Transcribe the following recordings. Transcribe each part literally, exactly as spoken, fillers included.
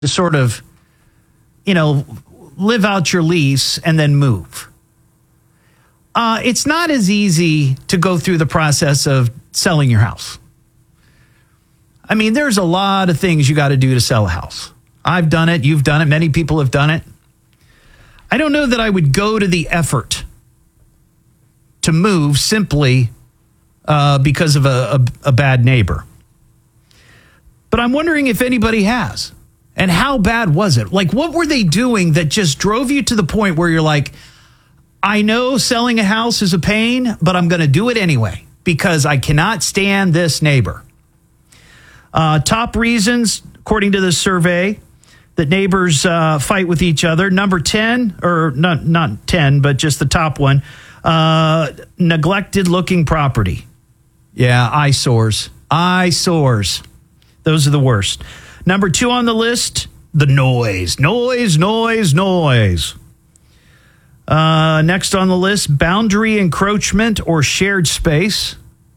to sort of, you know, live out your lease and then move. Uh, it's not as easy to go through the process of selling your house. I mean, there's a lot of things you got to do to sell a house. I've done it. You've done it. Many people have done it. I don't know that I would go to the effort to move simply uh, because of a, a, a bad neighbor. But I'm wondering if anybody has. And how bad was it? Like, what were they doing that just drove you to the point where you're like, I know selling a house is a pain, but I'm going to do it anyway because I cannot stand this neighbor. Uh, top reasons, according to this survey, that neighbors uh, fight with each other. Number ten, or not, not ten, but just the top one, uh, neglected looking property. Yeah, eyesores. Eyesores. Those are the worst. Number two on the list, the noise. Noise, noise, noise. Uh, next on the list, boundary encroachment or shared space.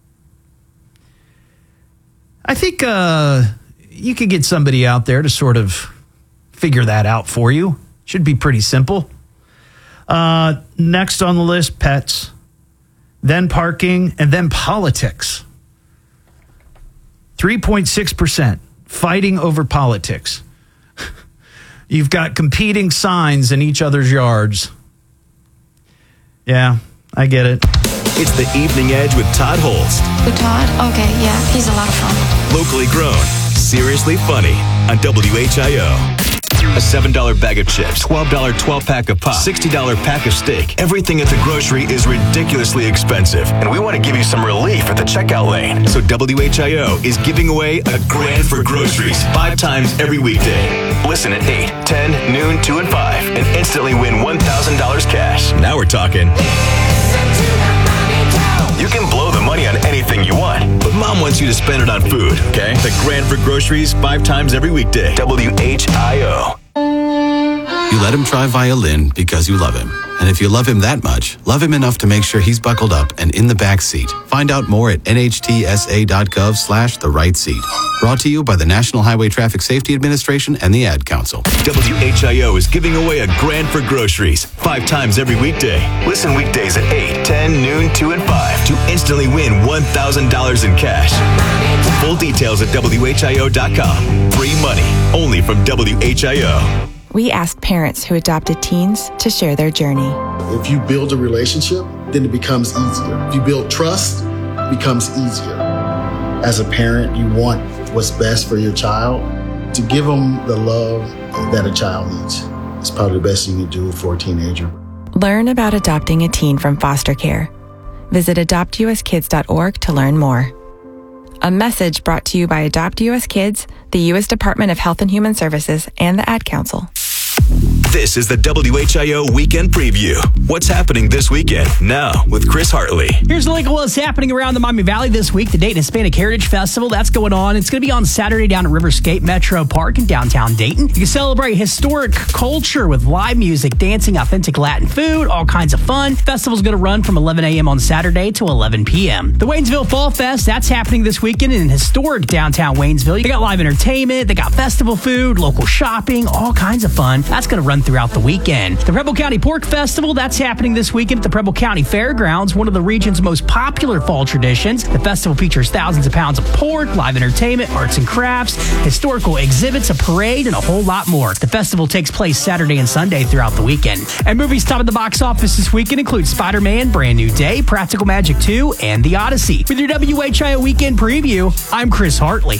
I think uh, you could get somebody out there to sort of figure that out for you. Should be pretty simple. Uh, next on the list, pets, then parking, and then politics. three point six percent fighting over politics. You've got competing signs in each other's yards. Yeah, I get it. It's the Evening Edge with Todd Holst. With Todd? Okay, yeah, he's a lot of fun. Locally grown, seriously funny on W H I O. A seven dollar bag of chips, twelve dollar twelve-pack of pop, sixty dollar pack of steak. Everything at the grocery is ridiculously expensive, and we want to give you some relief at the checkout lane. So W H I O is giving away a grand for groceries five times every weekday. Listen at eight, ten, noon, two, and five, and instantly win one thousand dollars cash. Now we're talking. You can blow the money on anything you want, but Mom wants you to spend it on food, okay? The grand for groceries five times every weekday. W H I O. You let him try violin because you love him. And if you love him that much, love him enough to make sure he's buckled up and in the back seat. Find out more at nhtsa.gov slash the right seat. Brought to you by the National Highway Traffic Safety Administration and the Ad Council. W H I O is giving away a grand for groceries five times every weekday. Listen weekdays at eight, ten, noon, two, and five to instantly win one thousand dollars in cash. Full details at W H I O dot com. Free money only from W H I O. We asked parents who adopted teens to share their journey. If you build a relationship, then it becomes easier. If you build trust, it becomes easier. As a parent, you want what's best for your child. To give them the love that a child needs is probably the best you can do for a teenager. Learn about adopting a teen from foster care. Visit adopt u s kids dot org to learn more. A message brought to you by Adopt U S Kids, the U S Department of Health and Human Services, and the Ad Council. This is the W H I O Weekend Preview. What's happening this weekend? Now with Chris Hartley. Here's a link of what's happening around the Miami Valley this week. The Dayton Hispanic Heritage Festival, that's going on. It's going to be on Saturday down at Riverscape Metro Park in downtown Dayton. You can celebrate historic culture with live music, dancing, authentic Latin food, all kinds of fun. The festival's going to run from eleven a.m. on Saturday to eleven p.m. The Waynesville Fall Fest, that's happening this weekend in historic downtown Waynesville. They got live entertainment, they got festival food, local shopping, all kinds of fun. That's going to run throughout the weekend. The Preble County Pork Festival, that's happening this weekend at the Preble County Fairgrounds, one of the region's most popular fall traditions. The festival features thousands of pounds of pork, live entertainment, arts and crafts, historical exhibits, a parade, and a whole lot more. The festival takes place Saturday and Sunday throughout the weekend. And movies top of the box office this weekend include Spider-Man, Brand New Day, Practical Magic two, and The Odyssey. With your W H I O Weekend Preview, I'm Chris Hartley.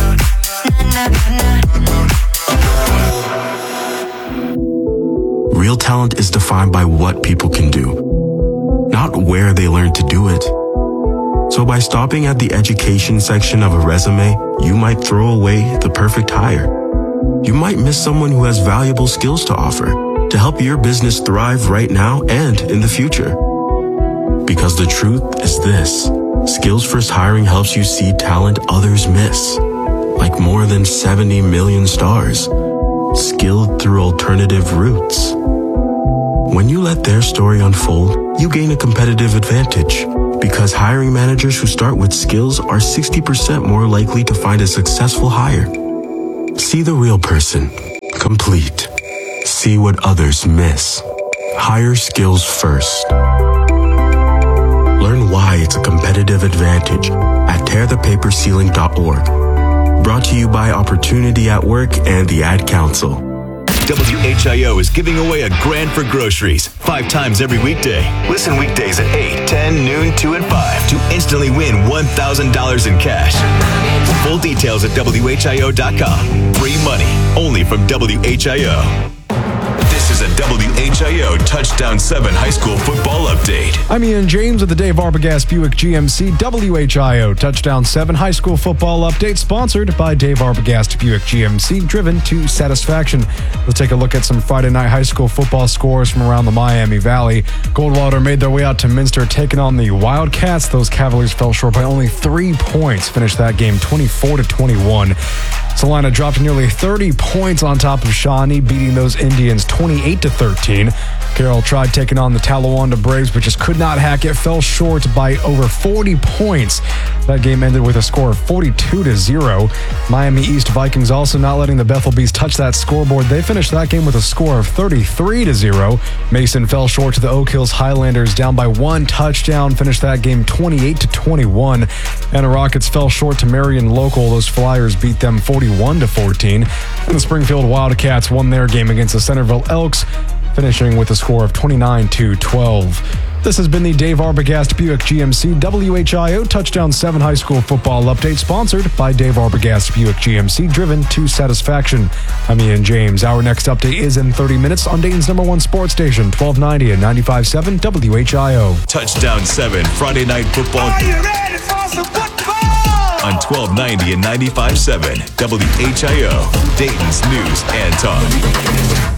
Real talent is defined by what people can do, not where they learn to do it. So by stopping at the education section of a resume, you might throw away the perfect hire. You might miss someone who has valuable skills to offer to help your business thrive right now and in the future. Because the truth is this, Skills First Hiring helps you see talent others miss, like more than seventy million stars, skilled through alternative routes. When you let their story unfold, you gain a competitive advantage because hiring managers who start with skills are sixty percent more likely to find a successful hire. See the real person, complete. See what others miss. Hire skills first. Learn why it's a competitive advantage at tear the paper ceiling dot org. Brought to you by Opportunity at Work and the Ad Council. W H I O is giving away a grand for groceries five times every weekday. Listen weekdays at eight, ten, noon, two, and five to instantly win one thousand dollars in cash. Full details at W H I O dot com. Free money only from W H I O. This is a W H I O Touchdown seven High School Football Update. I'm Ian James with the Dave Arbogast Buick G M C W H I O Touchdown seven High School Football Update, sponsored by Dave Arbogast Buick G M C, driven to satisfaction. We'll take a look at some Friday night high school football scores from around the Miami Valley. Goldwater made their way out to Minster, taking on the Wildcats. Those Cavaliers fell short by only three points, finished that game twenty-four to twenty-one. Salina dropped nearly thirty points on top of Shawnee, beating those Indians twenty-eight to thirteen. Carroll tried taking on the Talawanda Braves, but just could not hack it. Fell short by over forty points. That game ended with a score of forty-two to zero. Miami East Vikings also not letting the Bethel Bees touch that scoreboard. They finished that game with a score of thirty-three to zero. Mason fell short to the Oak Hills Highlanders, down by one touchdown. Finished that game twenty-eight to twenty-one. And the Rockets fell short to Marion Local. Those Flyers beat them forty-one to fourteen. And the Springfield Wildcats won their game against the Centerville Elks, finishing with a score of twenty-nine to twelve. This has been the Dave Arbogast Buick G M C W H I O Touchdown seven High School Football Update, sponsored by Dave Arbogast Buick G M C, driven to satisfaction. I'm Ian James. Our next update is in thirty minutes on Dayton's number one sports station, twelve ninety and ninety-five point seven W H I O. Touchdown seven Friday Night Football. Are you ready for some football? On twelve ninety and ninety-five point seven W H I O, Dayton's news and talk.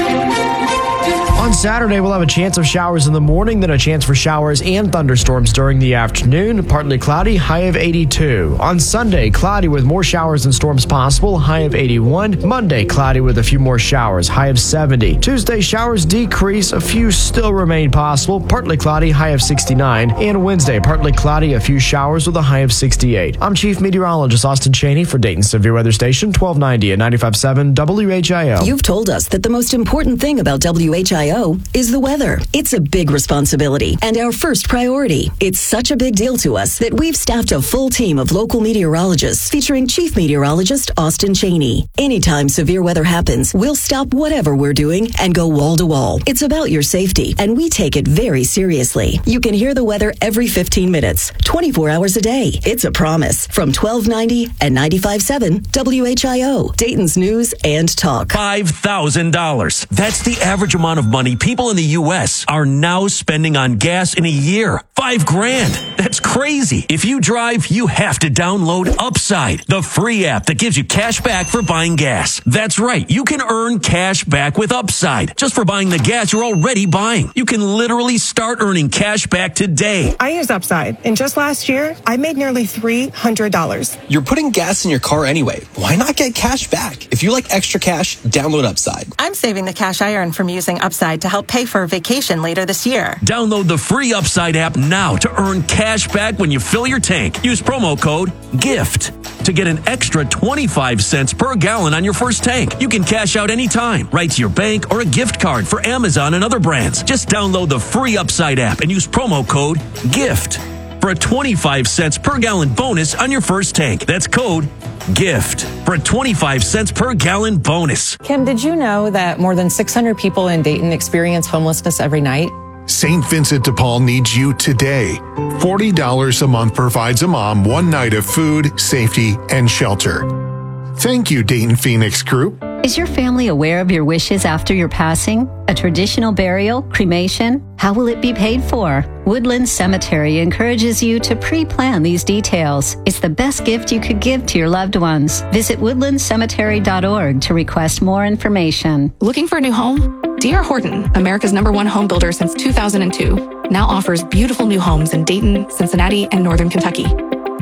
On Saturday, we'll have a chance of showers in the morning, then a chance for showers and thunderstorms during the afternoon. Partly cloudy, high of eighty-two. On Sunday, cloudy with more showers and storms possible, high of eighty-one. Monday, cloudy with a few more showers, high of seventy. Tuesday, showers decrease, a few still remain possible, partly cloudy, high of sixty-nine. And Wednesday, partly cloudy, a few showers with a high of sixty-eight. I'm Chief Meteorologist Austin Cheney for Dayton Severe Weather Station, twelve ninety and ninety-five point seven W H I O. You've told us that the most important thing about W H I O is the weather. It's a big responsibility and our first priority. It's such a big deal to us that we've staffed a full team of local meteorologists featuring Chief Meteorologist Austin Cheney. Anytime severe weather happens, we'll stop whatever we're doing and go wall to wall. It's about your safety, and we take it very seriously. You can hear the weather every fifteen minutes, twenty-four hours a day. It's a promise. From twelve ninety and ninety-five point seven W H I O, Dayton's news and talk. five thousand dollars. That's the average amount of money people in the U S are now spending on gas in a year. Five grand. That's crazy. If you drive, you have to download Upside, the free app that gives you cash back for buying gas. That's right. You can earn cash back with Upside just for buying the gas you're already buying. You can literally start earning cash back today. I use Upside, and just last year, I made nearly three hundred dollars. You're putting gas in your car anyway. Why not get cash back? If you like extra cash, download Upside. I'm saving the cash I earn from using Upside to help pay for a vacation later this year. Download the free Upside app now to earn cash back when you fill your tank. Use promo code GIFT to get an extra twenty-five cents per gallon on your first tank. You can cash out anytime, right to your bank or a gift card for Amazon and other brands. Just download the free Upside app and use promo code GIFT for a twenty-five cents per gallon bonus on your first tank. That's code GIFT for a twenty-five cents per gallon bonus. Kim, did you know that more than six hundred people in Dayton experience homelessness every night? Saint Vincent de Paul needs you today. forty dollars a month provides a mom one night of food, safety, and shelter. Thank you, Dayton Phoenix Group. Is your family aware of your wishes after your passing? A traditional burial, cremation? How will it be paid for? Woodland Cemetery encourages you to pre-plan these details. It's the best gift you could give to your loved ones. Visit woodland cemetery dot org to request more information. Looking for a new home? D R Horton, America's number one home builder since two thousand two, now offers beautiful new homes in Dayton, Cincinnati, and Northern Kentucky.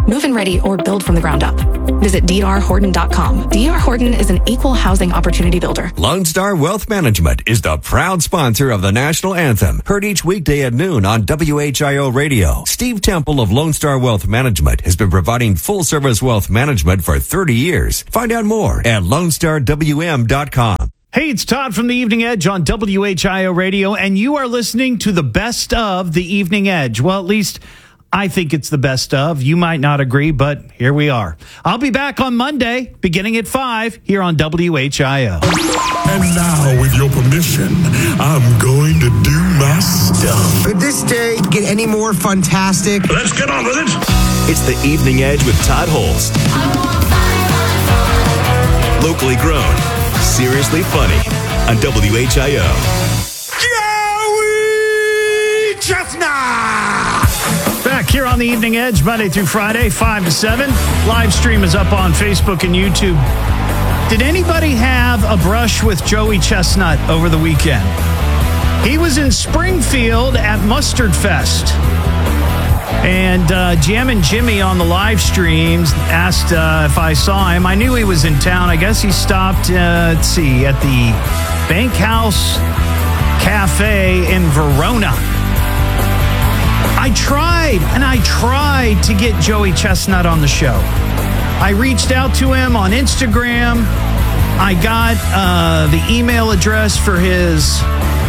move-in ready, or build from the ground up. Visit D R Horton dot com. D R Horton is an equal housing opportunity builder. Lone Star Wealth Management is the proud sponsor of the national anthem, heard each weekday at noon on W H I O Radio. Steve Temple of Lone Star Wealth Management has been providing full-service wealth management for thirty years. Find out more at lone star w m dot com. Hey, it's Todd from the Evening Edge on W H I O Radio, and you are listening to the best of the Evening Edge. Well, at least I think it's the best of. You might not agree, but here we are. I'll be back on Monday, beginning at five, here on W H I O. And now, with your permission, I'm going to do my stuff. Could this day get any more fantastic? Let's get on with it. It's the Evening Edge with Todd Holst. Locally grown, seriously funny on W H I O. Joey Chestnut! Back here on the Evening Edge, Monday through Friday, five to seven. Live stream is up on Facebook and YouTube. Did anybody have a brush with Joey Chestnut over the weekend? He was in Springfield at Mustard Fest. And uh, Jammin' Jimmy on the live streams asked uh, if I saw him. I knew he was in town. I guess he stopped, uh, let's see, at the Bank House Cafe in Verona. I tried, and I tried to get Joey Chestnut on the show. I reached out to him on Instagram. I got uh, the email address for his,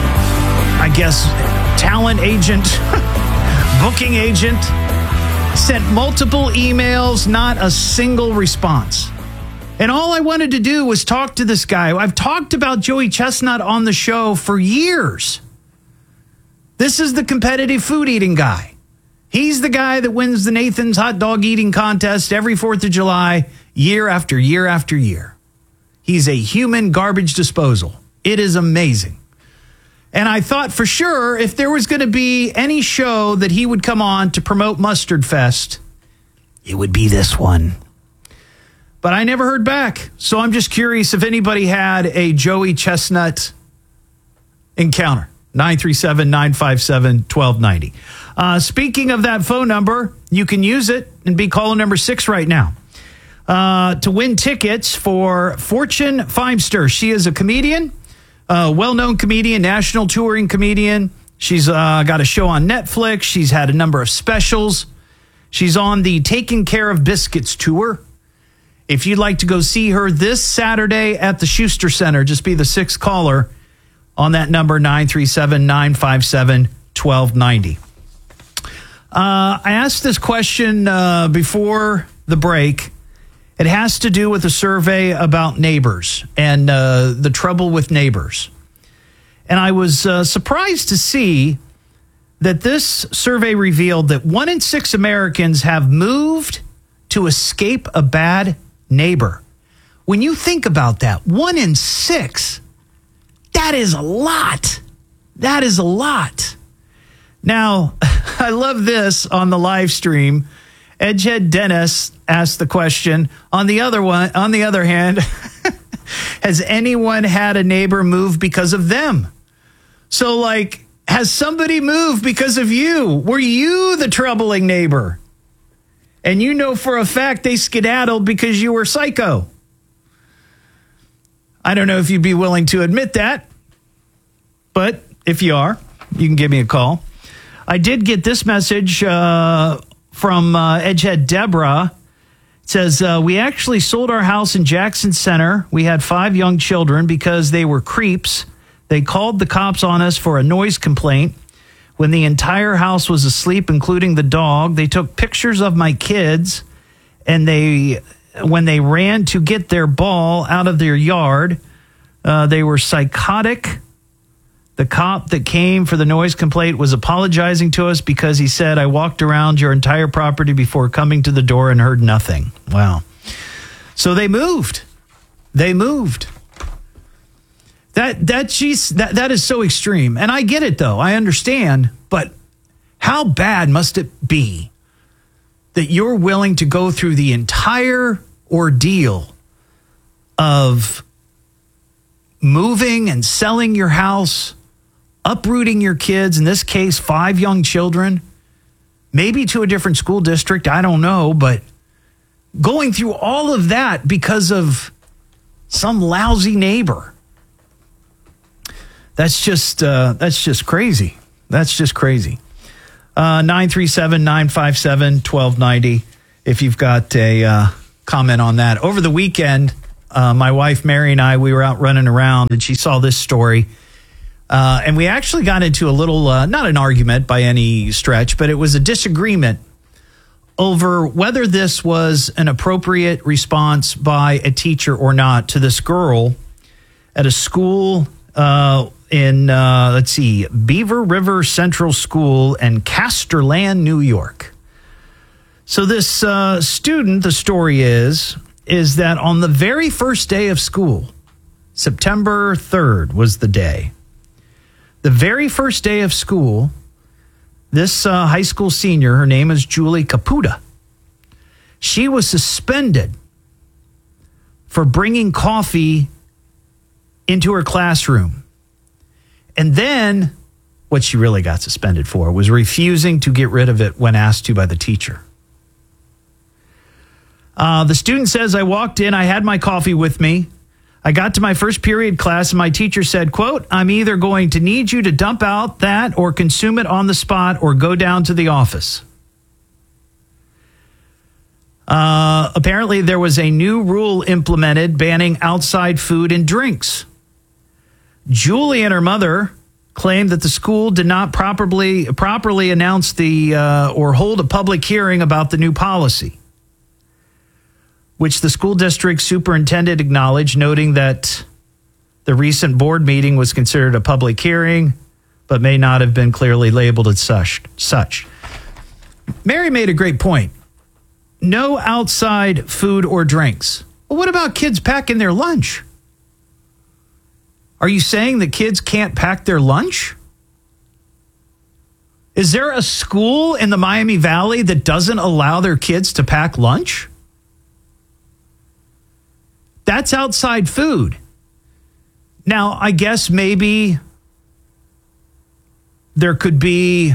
I guess, talent agent, booking agent. Sent multiple emails, not a single response. And all I wanted to do was talk to this guy. I've talked about Joey Chestnut on the show for years. This is the competitive food eating guy. He's the guy that wins the Nathan's hot dog eating contest every fourth of July, year after year after year. He's a human garbage disposal. It is amazing. And I thought for sure if there was going to be any show that he would come on to promote Mustard Fest, it would be this one. But I never heard back. So I'm just curious if anybody had a Joey Chestnut encounter. nine three seven, nine five seven, one two nine zero. Uh, speaking of that phone number, you can use it and be caller number six right now uh, to win tickets for Fortune Feimster. She is a comedian, a well-known comedian, national touring comedian. She's uh, got a show on Netflix. She's had a number of specials. She's on the Taking Care of Biscuits tour. If you'd like to go see her this Saturday at the Schuster Center, just be the sixth caller on that number, nine three seven, nine five seven, one two nine zero. Uh, I asked this question uh, before the break. It has to do with a survey about neighbors and uh, the trouble with neighbors. And I was uh, surprised to see that this survey revealed that one in six Americans have moved to escape a bad neighbor. When you think about that, one in six, that is a lot. That is a lot. Now, I love this on the live stream. Edgehead Dennis asked the question. On the other one, on the other hand, has anyone had a neighbor move because of them? So, like, has somebody moved because of you? Were you the troubling neighbor? And you know for a fact they skedaddled because you were psycho. I don't know if you'd be willing to admit that, but if you are, you can give me a call. I did get this message uh, from uh, Edgehead Deborah. It says, uh, we actually sold our house in Jackson Center. We had five young children because they were creeps. They called the cops on us for a noise complaint. When the entire house was asleep, including the dog, they took pictures of my kids, and they, when they ran to get their ball out of their yard, uh, they were psychotic. The cop that came for the noise complaint was apologizing to us because he said, I walked around your entire property before coming to the door and heard nothing. Wow. So they moved. They moved. That that geez, that that is so extreme. And I get it, though. I understand. But how bad must it be that you're willing to go through the entire ordeal of moving and selling your house, uprooting your kids, in this case, five young children, maybe to a different school district. I don't know, but going through all of that because of some lousy neighbor. That's just uh, that's just crazy. That's just crazy. Uh, nine three seven, nine five seven, one two nine zero if you've got a uh, comment on that. Over the weekend, uh, my wife Mary and I, we were out running around and she saw this story. Uh, and we actually got into a little, uh, not an argument by any stretch, but it was a disagreement over whether this was an appropriate response by a teacher or not to this girl at a school uh, in, uh, let's see, Beaver River Central School in Casterland, New York. So this uh, student, the story is, is that on the very first day of school, September third was the day. The very first day of school, this uh, high school senior, her name is Julie Caputa. She was suspended for bringing coffee into her classroom. And then what she really got suspended for was refusing to get rid of it when asked to by the teacher. Uh, the student says, I walked in, I had my coffee with me. I got to my first period class and my teacher said, quote, I'm either going to need you to dump out that or consume it on the spot or go down to the office. Uh, apparently there was a new rule implemented banning outside food and drinks. Julie and her mother claimed that the school did not properly, properly announce the uh, or hold a public hearing about the new policy, which the school district superintendent acknowledged, noting that the recent board meeting was considered a public hearing, but may not have been clearly labeled as such. such. Mary made a great point. No outside food or drinks. Well, what about kids packing their lunch? Are you saying that kids can't pack their lunch? Is there a school in the Miami Valley that doesn't allow their kids to pack lunch? That's outside food. Now, I guess maybe there could be,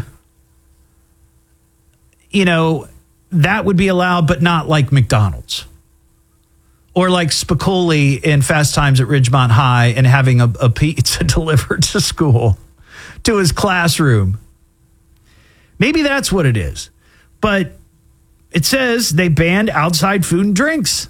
you know, that would be allowed, but not like McDonald's. Or like Spicoli in Fast Times at Ridgemont High and having a, a pizza delivered to school, to his classroom. Maybe that's what it is. But it says they banned outside food and drinks.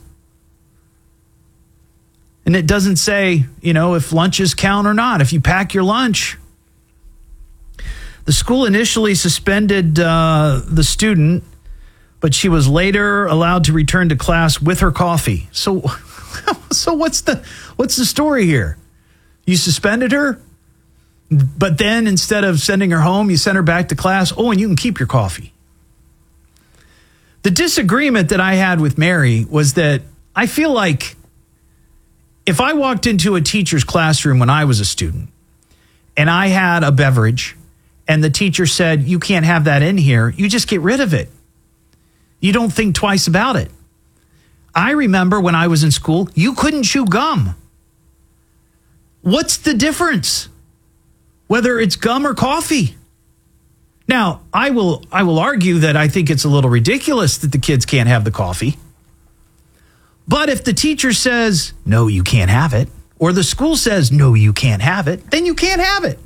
And it doesn't say, you know, if lunches count or not, if you pack your lunch. The school initially suspended uh, the student, but she was later allowed to return to class with her coffee. So, so what's the what's the story here? You suspended her, but then instead of sending her home, you sent her back to class. Oh, and you can keep your coffee. The disagreement that I had with Mary was that I feel like if I walked into a teacher's classroom when I was a student and I had a beverage and the teacher said, you can't have that in here, you just get rid of it. You don't think twice about it. I remember when I was in school, you couldn't chew gum. What's the difference? Whether it's gum or coffee. Now, I will I will argue that I think it's a little ridiculous that the kids can't have the coffee. But if the teacher says, no, you can't have it, or the school says, no, you can't have it, then you can't have it.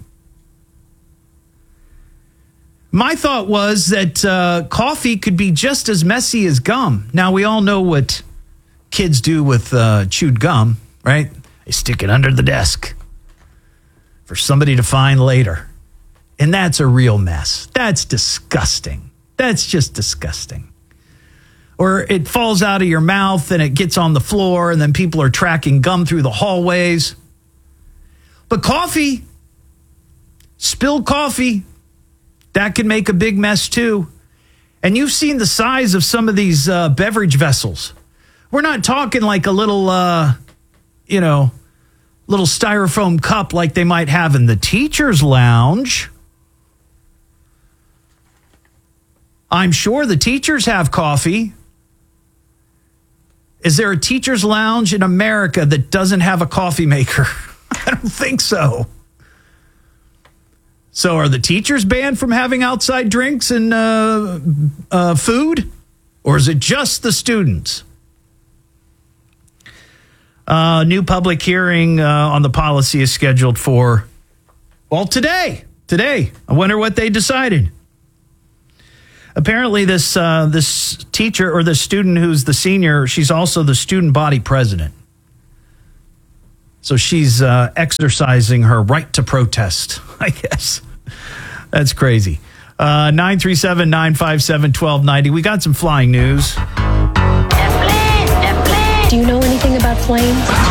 My thought was that uh, coffee could be just as messy as gum. Now, we all know what kids do with uh, chewed gum, right? They stick it under the desk for somebody to find later. And that's a real mess. That's disgusting. That's just disgusting. Or it falls out of your mouth and it gets on the floor and then people are tracking gum through the hallways. But coffee, spilled coffee, that can make a big mess too. And you've seen the size of some of these uh, beverage vessels. We're not talking like a little, uh, you know, little styrofoam cup like they might have in the teacher's lounge. I'm sure the teachers have coffee. Is there a teacher's lounge in America that doesn't have a coffee maker? I don't think so. So are the teachers banned from having outside drinks and uh, uh, food? Or is it just the students? A uh, new public hearing uh, on the policy is scheduled for, well, today. Today. I wonder what they decided. Apparently, this uh, this teacher or the student who's the senior, she's also the student body president. So she's uh, exercising her right to protest, I guess. That's crazy. Uh, nine three seven, nine five seven, one two nine zero. We got some flying news. Do you know anything about planes?